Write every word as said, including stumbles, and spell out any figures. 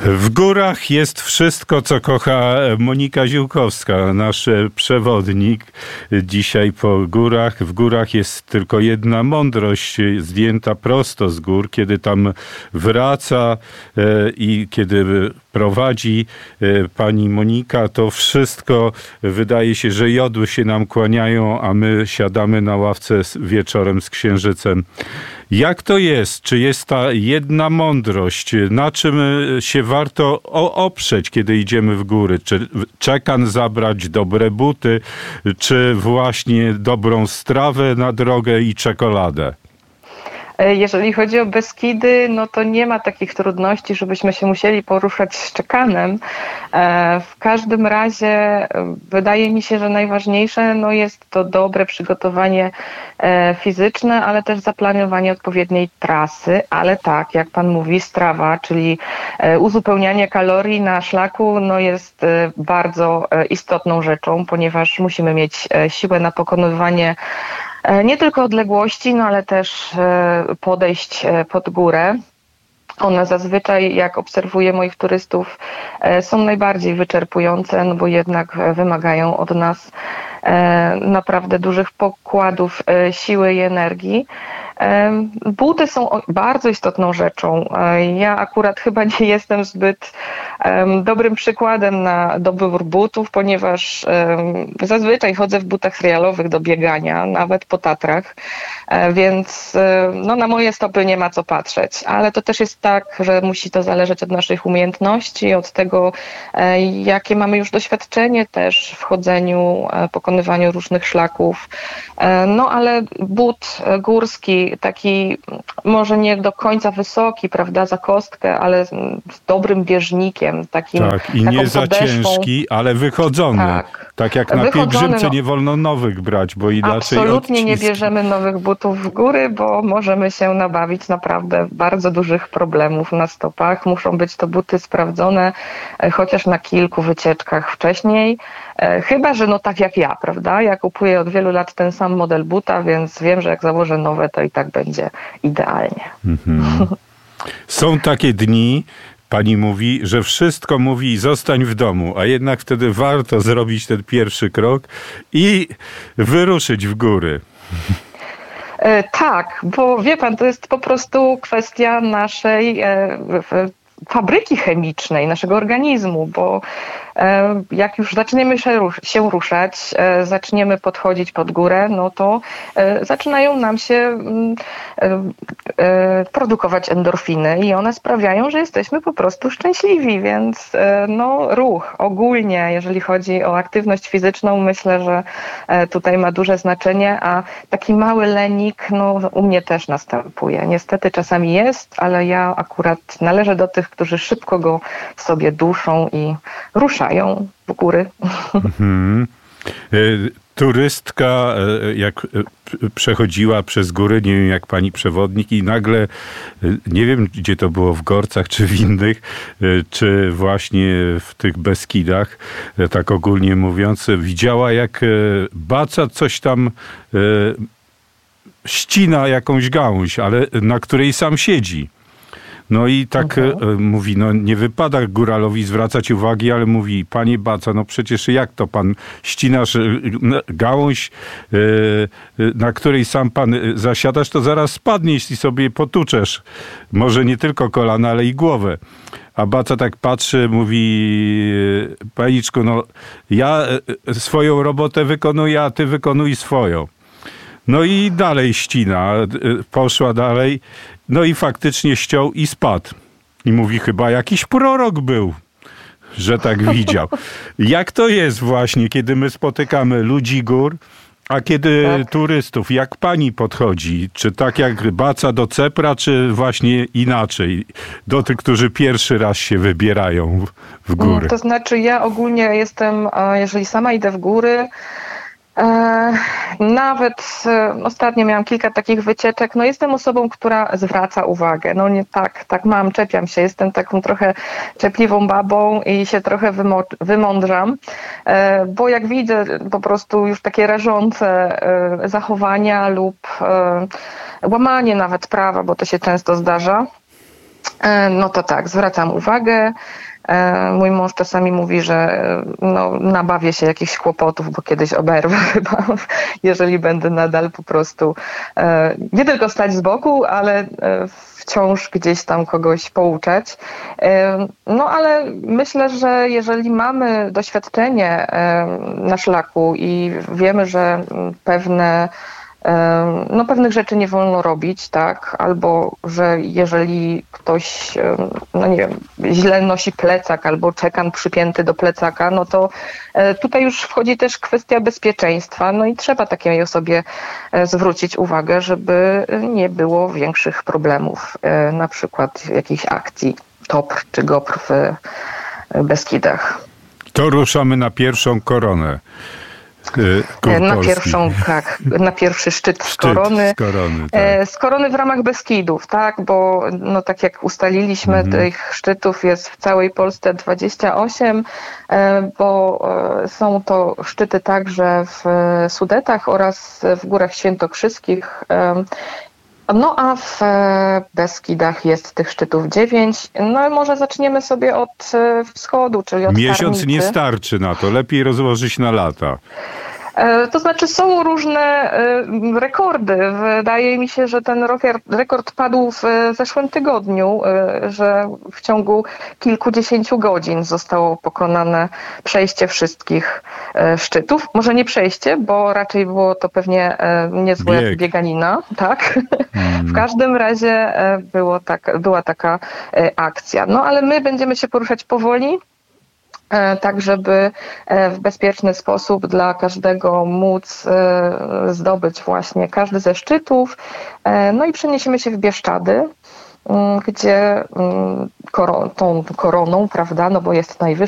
W górach jest wszystko, co kocha Monika Ziółkowska, nasz przewodnik. Dzisiaj po górach. W górach jest tylko jedna mądrość zdjęta prosto z gór, kiedy tam wraca i kiedy prowadzi pani Monika, to wszystko wydaje się, że jodły się nam kłaniają, a my siadamy na ławce wieczorem z księżycem. Jak to jest? Czy jest ta jedna mądrość? Na czym się warto oprzeć, kiedy idziemy w góry? Czy czekan zabrać, dobre buty, czy właśnie dobrą strawę na drogę i czekoladę? Jeżeli chodzi o Beskidy, no to nie ma takich trudności, żebyśmy się musieli poruszać z czekanem. W każdym razie wydaje mi się, że najważniejsze no jest to dobre przygotowanie fizyczne, ale też zaplanowanie odpowiedniej trasy. Ale tak, jak pan mówi, strawa, czyli uzupełnianie kalorii na szlaku no jest bardzo istotną rzeczą, ponieważ musimy mieć siłę na pokonywanie nie tylko odległości, no ale też podejść pod górę. One zazwyczaj, jak obserwuję moich turystów, są najbardziej wyczerpujące, no bo jednak wymagają od nas naprawdę dużych pokładów siły i energii. Buty są bardzo istotną rzeczą. Ja akurat chyba nie jestem zbyt dobrym przykładem na dobór butów, ponieważ zazwyczaj chodzę w butach trialowych do biegania, nawet po Tatrach, więc no, na moje stopy nie ma co patrzeć. Ale to też jest tak, że musi to zależeć od naszych umiejętności, od tego, jakie mamy już doświadczenie też w chodzeniu, pokonywaniu różnych szlaków. No ale but górski, taki może nie do końca wysoki, prawda, za kostkę, ale z dobrym bieżnikiem, takim, tak, i nie za podeszwą. Ciężki, ale wychodzony. Tak, tak jak na wychodzony, pielgrzymce no, nie wolno nowych brać, bo inaczej absolutnie odcisk. nie bierzemy nowych butów w góry, bo możemy się nabawić naprawdę bardzo dużych problemów na stopach. Muszą być to buty sprawdzone, chociaż na kilku wycieczkach wcześniej. Chyba że no tak jak ja, prawda? Ja kupuję od wielu lat ten sam model buta, więc wiem, że jak założę nowe, to i tak będzie idealnie. Mhm. Są takie dni, pani mówi, że wszystko mówi zostań w domu, a jednak wtedy warto zrobić ten pierwszy krok i wyruszyć w góry. Tak, bo wie pan, to jest po prostu kwestia naszej e, fabryki chemicznej, naszego organizmu, bo jak już zaczniemy się ruszać, zaczniemy podchodzić pod górę, no to zaczynają nam się produkować endorfiny i one sprawiają, że jesteśmy po prostu szczęśliwi, więc no ruch ogólnie, jeżeli chodzi o aktywność fizyczną, myślę, że tutaj ma duże znaczenie, a taki mały lenik, no u mnie też następuje. Niestety czasami jest, ale ja akurat należę do tych, którzy szybko go w sobie duszą i ruszają w góry. Mhm. Turystka, jak przechodziła przez góry, nie wiem jak pani przewodnik i nagle, nie wiem gdzie to było, w Gorcach czy w innych, czy właśnie w tych Beskidach, tak ogólnie mówiąc, widziała jak baca coś tam ścina jakąś gałąź, ale na której sam siedzi. No i tak okay. mówi, no nie wypada góralowi zwracać uwagi, ale mówi, panie Baca, no przecież jak to pan ścinasz gałąź, na której sam pan zasiadasz, to zaraz spadnie, jeśli sobie potuczesz. Może nie tylko kolana, ale i głowę. A Baca tak patrzy, mówi, paniczku, no ja swoją robotę wykonuję, a ty wykonuj swoją. No i dalej ścina, poszła dalej, no i faktycznie ściął i spadł. I mówi, chyba jakiś prorok był, że tak widział. Jak to jest właśnie, kiedy my spotykamy ludzi gór, a kiedy tak. turystów? Jak pani podchodzi? Czy tak jak Baca do Cepra, czy właśnie inaczej? Do tych, którzy pierwszy raz się wybierają w góry. To znaczy ja ogólnie jestem, jeżeli sama idę w góry, E, nawet e, ostatnio miałam kilka takich wycieczek, no jestem osobą, która zwraca uwagę, no nie tak, tak mam, czepiam się, jestem taką trochę czepliwą babą i się trochę wymo- wymądrzam, e, bo jak widzę po prostu już takie rażące e, zachowania lub e, łamanie nawet prawa, bo to się często zdarza, no to tak, zwracam uwagę. Mój mąż czasami mówi, że no, nabawię się jakichś kłopotów, bo kiedyś oberwę chyba, jeżeli będę nadal po prostu nie tylko stać z boku, ale wciąż gdzieś tam kogoś pouczać. No ale myślę, że jeżeli mamy doświadczenie na szlaku i wiemy, że pewne no pewnych rzeczy nie wolno robić, tak, albo że jeżeli ktoś, no nie wiem, źle nosi plecak albo czekan przypięty do plecaka, no to tutaj już wchodzi też kwestia bezpieczeństwa, no i trzeba takiej osobie zwrócić uwagę, żeby nie było większych problemów, na przykład jakichś akcji T O P R czy G O P R w Beskidach. To ruszamy na pierwszą koronę. Na pierwszą, tak, na pierwszy szczyt, szczyt z korony. Z korony, tak. z korony w ramach Beskidów, tak, bo no tak jak ustaliliśmy, mhm. tych szczytów jest w całej Polsce dwadzieścia osiem, bo są to szczyty także w Sudetach oraz w Górach Świętokrzyskich. No a w Beskidach jest tych szczytów dziewięć. No i może zaczniemy sobie od wschodu, czyli od Miesiąc Tarnicy. Nie starczy na to, lepiej rozłożyć na lata. To znaczy są różne rekordy. Wydaje mi się, że ten rekord padł w zeszłym tygodniu, że w ciągu kilkudziesięciu godzin zostało pokonane przejście wszystkich szczytów. Może nie przejście, bo raczej było to pewnie niezła Bieg. bieganina. Tak? Hmm. W każdym razie było tak, była taka akcja. No ale my będziemy się poruszać powoli, tak żeby w bezpieczny sposób dla każdego móc zdobyć właśnie każdy ze szczytów. No i przeniesiemy się w Bieszczady, gdzie koron, tą koroną, prawda, no bo jest najwyższy